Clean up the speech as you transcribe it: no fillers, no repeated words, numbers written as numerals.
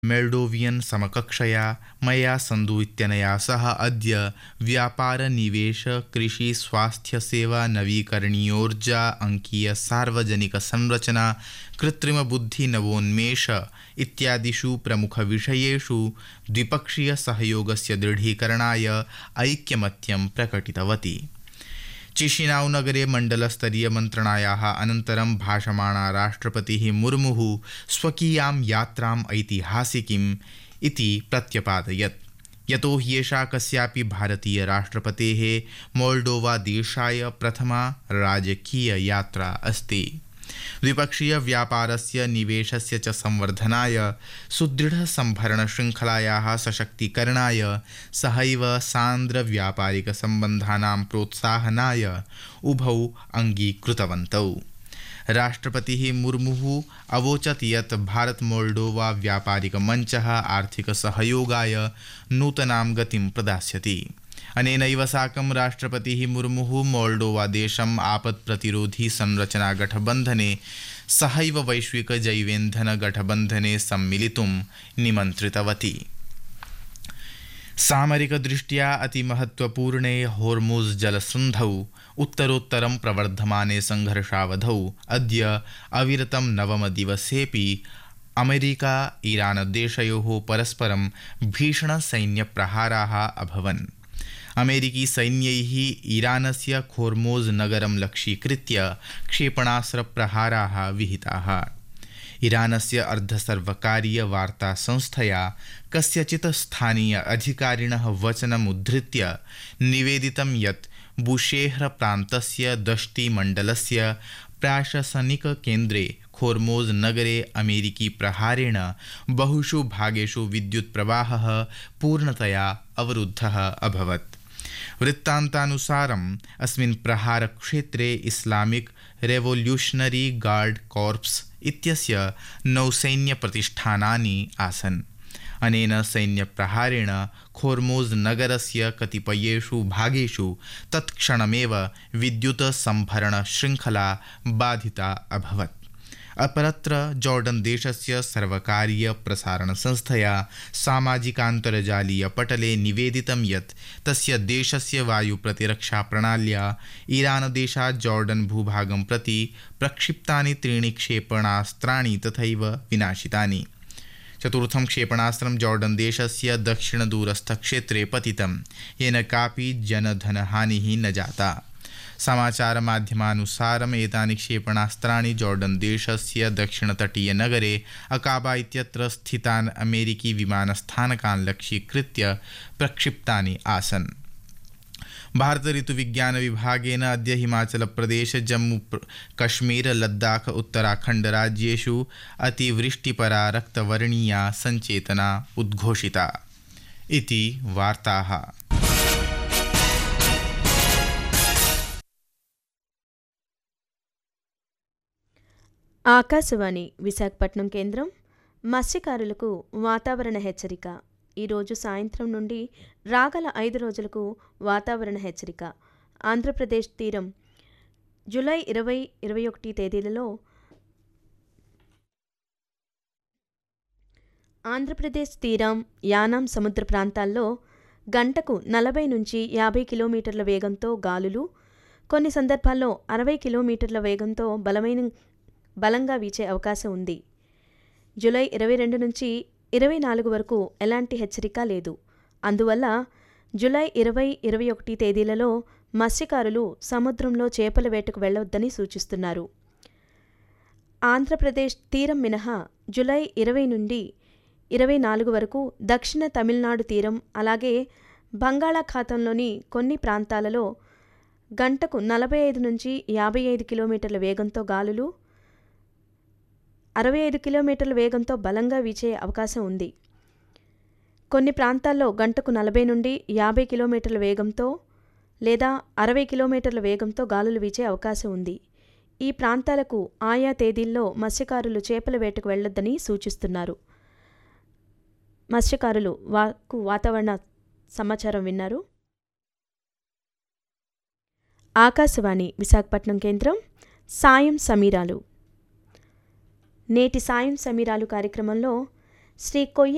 मोल्डोवियन समकक्षया मया संधु इत्यनया सह अद्य व्यापार निवेश कृषि स्वास्थ्य सेवा नवीकरणीयोर्जा अंकीय सार्वजनिक संरचना कृत्रिम बुद्धि नवोन्मेष इत्यादिषु प्रमुखविषयेषु द्विपक्षीय सहयोगस्य दृढीकरणाय ऐक्यमत्यं प्रकटितवती। चिशिनाउ नगरे मंडलस्तरीय मंत्रणायाः अनन्तरं भाषमाणा राष्ट्रपतिः मुर्मुः स्वकीयां यात्राम् ऐतिहासिकीम् इति प्रत्यपादयत्, यतो हि एषा कस्यापि भारतीय राष्ट्रपतेः मोल्डोवा देशाय प्रथमा राजकीय यात्रा अस्ति। द्विपक्षीय व्यापारस्य निवेशस्य च संवर्धनाय सुदृढ संभरण श्रृंखलायाः सशक्तीकरणाय सहैव सान्द्र व्यापारिक सम्बन्धानां प्रोत्साहनाय उभौ अङ्गीकृतवन्तौ। राष्ट्रपतिः मुर्मुः अवोचत् यत् भारत मोल्डोवा व्यापारिक मञ्चः आर्थिक सहयोगाय नूतनां गतिं प्रदास्यति। अनेनैव साकं राष्ट्रपतिः मुर्मुः मोल्डोवा देशम् आपत्प्रतिरोधी संरचना गठबन्धने सहैव वैश्विक जैवेन्धन गठबन्धने सम्मिलितुं निमन्त्रितवती। सामरिक दृष्ट्या अतिमहत्वपूर्णे होर्मुज़ जलसन्धौ उत्तरोत्तरं प्रवर्धमाने संघर्षावधौ अद्य अविरतं नवमदिवसेऽपि अमेरिका ईरान देशयोः परस्परं भीषणसैन्यप्रहाराः अभवन्। अमेरिकी सैन्यैः ईरानस्य खोर्मोज़ नगरं लक्ष्यीकृत्य क्षेपणास्त्रप्रहाराः विहिताः। ईरानस्य अर्धसर्वकारीय वार्तासंस्थया कस्यचित् स्थानीय अधिकारिणः वचनम् उद्धृत्य निवेदितं यत् बुशेहर प्रान्तस्य दश्ती मण्डलस्य प्राशासनिककेन्द्रे खोर्मोज़ नगरे अमेरिकी प्रहारेण बहुषु भागेषु विद्युत्प्रवाहः पूर्णतया अवरुद्धः अभवत्। वृत्तान्तानुसारम् अस्मिन् प्रहारक्षेत्रे इस्लामिक रेवोल्यूशनरी गार्ड कॉर्प्स इत्यस्य नौसैन्यप्रतिष्ठानानि आसन्। अनेन सैन्यप्रहारेण खोर्मोज़ नगरस्य कतिपयेषु भागेषु तत्क्षणमेव विद्युत् संभरण श्रृंखला बाधिता अभवत्। अपरत्र जॉर्डन देशस्य सर्वकारीय प्रसारण संस्थया सामाजिकान्तर्जालीय पटले निवेदितं यत् तस्य देशस्य वायुप्रतिरक्षा प्रणाल्या ईरान देशात् जॉर्डन भूभागं प्रति प्रक्षिप्तानि 3 क्षेपणास्त्राणि तथैव विनाशितानि। चतुर्थं क्षेपणास्त्रं जॉर्डन देशस्य दक्षिणदूरस्थक्षेत्रे पतितं, येन कापि जनधनहानिः न जाता। समाचारमाध्यमानुसारम् एतानि क्षेपणास्त्राणि जॉर्डन देशस्य दक्षिणतटीयनगरे अकाबा इत्यत्र स्थितान् अमेरिकी विमानस्थानकान् लक्ष्यीकृत्य प्रक्षिप्तानि आसन्। भारत ऋतुविज्ञान विभागेन अद्य हिमाचलप्रदेश जम्मू कश्मीर लद्दाख उत्तराखण्ड राज्येषु अतिवृष्टिपरा रक्तवर्णीया सञ्चेतना उद्घोषिता इति वार्ताः। ఆకాశవాణి విశాఖపట్నం కేంద్రం. మత్స్యకారులకు వాతావరణ హెచ్చరిక. ఈరోజు సాయంత్రం నుండి రాగల 5 రోజులకు వాతావరణ హెచ్చరిక. ఆంధ్రప్రదేశ్ తీరం జూలై 20-21 తేదీలలో ఆంధ్రప్రదేశ్ తీరం యానాం సముద్ర ప్రాంతాల్లో గంటకు 40 నుంచి 50 కిలోమీటర్ల వేగంతో గాలులు, కొన్ని సందర్భాల్లో 60 కిలోమీటర్ల వేగంతో బలంగా వీచే అవకాశం ఉంది. జూలై 22 నుంచి 24 వరకు ఎలాంటి హెచ్చరిక లేదు. అందువల్ల జూలై 20-21 తేదీలలో మత్స్యకారులు సముద్రంలో చేపల వేటకు వెళ్లవద్దని సూచిస్తున్నారు. ఆంధ్రప్రదేశ్ తీరం మినహా జూలై 20 నుండి 24 వరకు దక్షిణ తమిళనాడు తీరం, అలాగే బంగాళాఖాతంలోని కొన్ని ప్రాంతాలలో గంటకు 45 నుంచి 55 కిలోమీటర్ల వేగంతో గాలులు, 65 కిలోమీటర్ల వేగంతో బలంగా వీచే అవకాశం ఉంది. కొన్ని ప్రాంతాల్లో గంటకు 40 నుండి 50 కిలోమీటర్ల వేగంతో లేదా 60 కిలోమీటర్ల వేగంతో గాలులు వీచే అవకాశం ఉంది. ఈ ప్రాంతాలకు ఆయా తేదీల్లో మత్స్యకారులు చేపల వేటకు వెళ్లొద్దని సూచిస్తున్నారు. మత్స్యకారులు వాతావరణ సమాచారం విన్నారు. ఆకాశవాణి విశాఖపట్నం కేంద్రం. సాయం సమీరాలు. నేటి సాయం సమీరాలు కార్యక్రమంలో శ్రీ కొయ్య